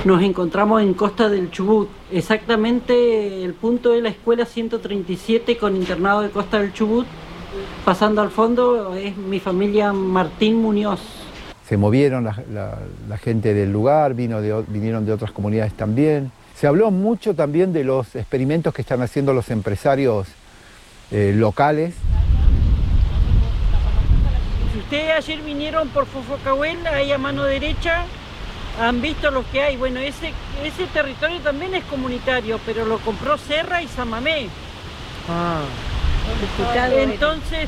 Nos encontramos en Costa del Chubut, exactamente el punto de la escuela 137 con internado de Costa del Chubut. Pasando al fondo es mi familia Martín Muñoz. Se movieron la gente del lugar, vinieron de otras comunidades también. Se habló mucho también de los experimentos que están haciendo los empresarios locales. Si ustedes ayer vinieron por Fofocahuel, ahí a mano derecha, han visto los que hay. Bueno, ese territorio también es comunitario, pero lo compró Serra y Samamé. Entonces,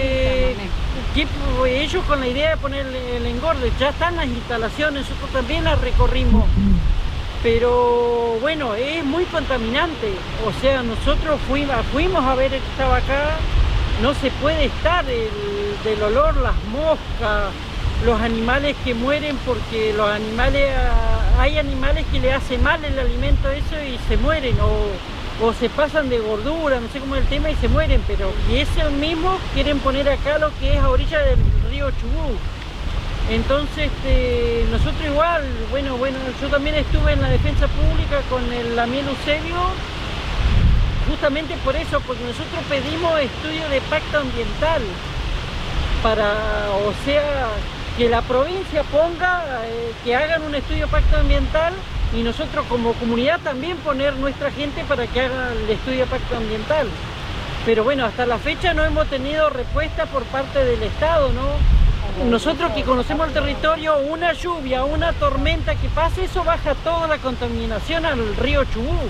ellos con la idea de poner el engorde, ya están las instalaciones, nosotros también las recorrimos. Pero bueno, es muy contaminante. O sea, nosotros fuimos a ver el que estaba acá, no se puede estar del olor, las moscas, los animales que mueren, porque hay animales que le hace mal el alimento eso y se mueren, o se pasan de gordura, no sé cómo es el tema, y se mueren, y eso mismo quieren poner acá lo que es a orilla del río Chubut. Entonces, nosotros igual, bueno, yo también estuve en la defensa pública con el Lamiel Eusebio, justamente por eso, porque nosotros pedimos estudio de pacto ambiental, o sea, que la provincia ponga, que hagan un estudio de pacto ambiental, y nosotros como comunidad también poner nuestra gente para que haga el estudio de pacto ambiental. Pero bueno, hasta la fecha no hemos tenido respuesta por parte del Estado, ¿no? Nosotros que conocemos el territorio, una lluvia, una tormenta que pase, eso baja toda la contaminación al río Chubut.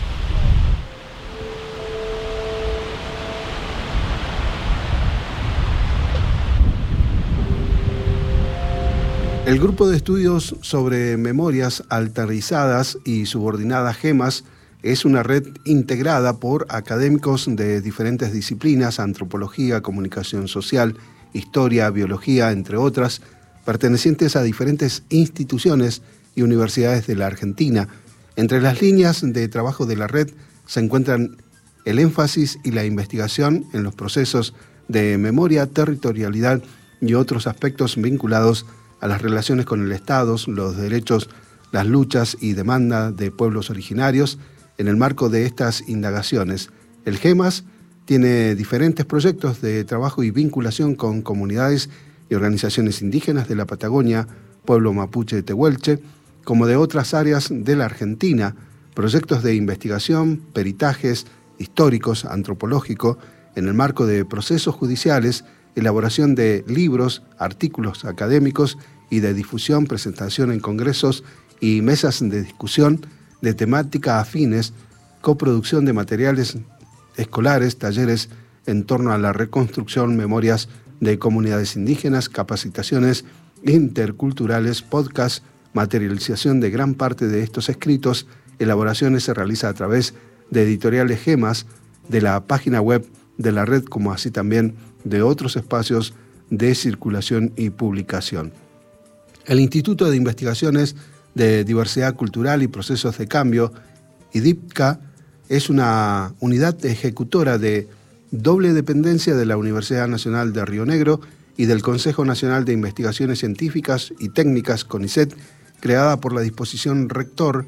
El grupo de estudios sobre memorias alterizadas y subordinadas GEMAS es una red integrada por académicos de diferentes disciplinas, antropología, comunicación social, historia, biología, entre otras, pertenecientes a diferentes instituciones y universidades de la Argentina. Entre las líneas de trabajo de la red se encuentran el énfasis y la investigación en los procesos de memoria, territorialidad y otros aspectos vinculados a las relaciones con el Estado, los derechos, las luchas y demandas de pueblos originarios. En el marco de estas indagaciones, el GEMAS tiene diferentes proyectos de trabajo y vinculación con comunidades y organizaciones indígenas de la Patagonia, pueblo mapuche de Tehuelche, como de otras áreas de la Argentina, proyectos de investigación, peritajes históricos, antropológico, en el marco de procesos judiciales, elaboración de libros, artículos académicos y de difusión, presentación en congresos y mesas de discusión de temática afines, coproducción de materiales escolares, talleres en torno a la reconstrucción, memorias de comunidades indígenas, capacitaciones interculturales, podcast, materialización de gran parte de estos escritos, elaboraciones se realiza a través de editoriales GEMAS, de la página web de la red, como así también de otros espacios de circulación y publicación. El Instituto de Investigaciones de Diversidad Cultural y Procesos de Cambio, IDIPCA, es una unidad ejecutora de doble dependencia de la Universidad Nacional de Río Negro y del Consejo Nacional de Investigaciones Científicas y Técnicas, CONICET, creada por la disposición rector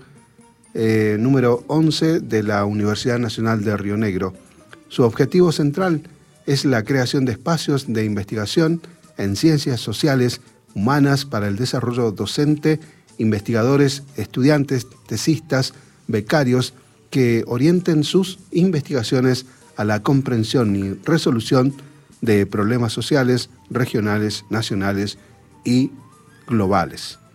número 11 de la Universidad Nacional de Río Negro. Su objetivo central es la creación de espacios de investigación en ciencias sociales humanas para el desarrollo docente, investigadores, estudiantes, tesistas, becarios, que orienten sus investigaciones a la comprensión y resolución de problemas sociales, regionales, nacionales y globales.